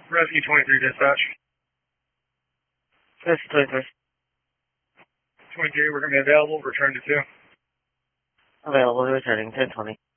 Rescue 23 dispatch. Rescue 23. 23, we're going to be available. Return to 2. Available, returning 1020.